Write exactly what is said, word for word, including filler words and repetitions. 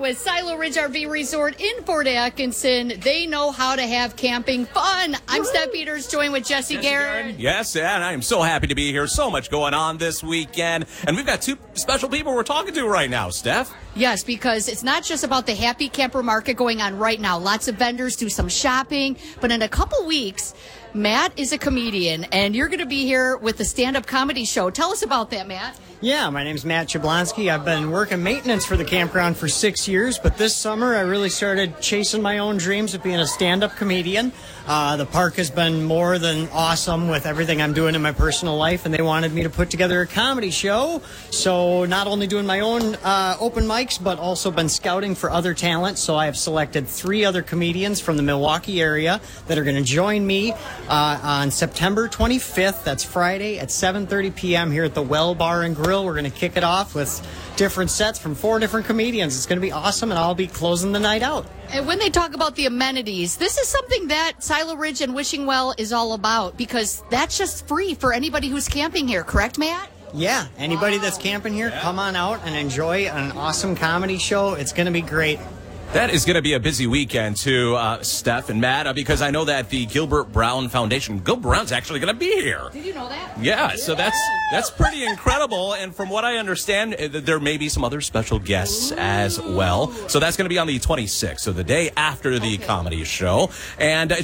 with Silo Ridge R V Resort in Fort Atkinson. They know how to have camping fun. I'm Steph Peters, joined with Jesse, Jesse Garrett. Yes, and I am so happy to be here. So much going on this weekend. And we've got two special people we're talking to right now, Steph. Yes, because it's not just about the Happy Camper Market going on right now. Lots of vendors do some shopping. But in a couple weeks, Matt is a comedian, and you're going to be here with the stand-up comedy show. Tell us about that, Matt. Yeah, my name's Matt Jablonski. I've been working maintenance for the campground for six years, but this summer I really started chasing my own dreams of being a stand-up comedian. Uh, the park has been more than awesome with everything I'm doing in my personal life, and they wanted me to put together a comedy show. So not only doing my own uh, open mics, but also been scouting for other talent. So I have selected three other comedians from the Milwaukee area that are going to join me uh, on September twenty-fifth. That's Friday at seven thirty p.m. here at the Well Bar and Grill. We're going to kick it off with different sets from four different comedians. It's going to be awesome, and I'll be closing the night out. And when they talk about the amenities, this is something that Silo Ridge and Wishing Well is all about, because that's just free for anybody who's camping here. Correct, Matt? Yeah. Anybody wow. that's camping here, yeah. Come on out and enjoy an awesome comedy show. It's going to be great. That is going to be a busy weekend, too, uh, Steph and Matt, uh, because I know that the Gilbert Brown Foundation, Gilbert Brown's actually going to be here. Did you know that? Yeah, yeah, so that's that's pretty incredible. And from what I understand, there may be some other special guests Ooh. as well. So that's going to be on the twenty-sixth, so the day after the okay. comedy show. And